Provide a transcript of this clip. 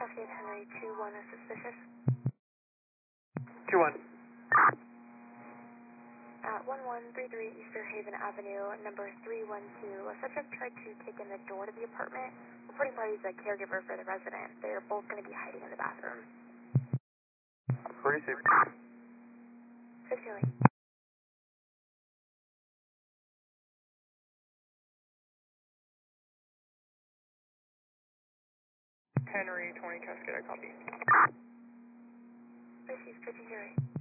Lafayette Henry 2-1 is suspicious. 2-1. At 1133 Easter Haven Avenue, number 312, a subject tried to take in the door to the apartment. Reporting party is a caregiver for the resident. They're both going to be hiding in the bathroom. Receive. 15. Henry 20 Cascade, I copy. Received 15.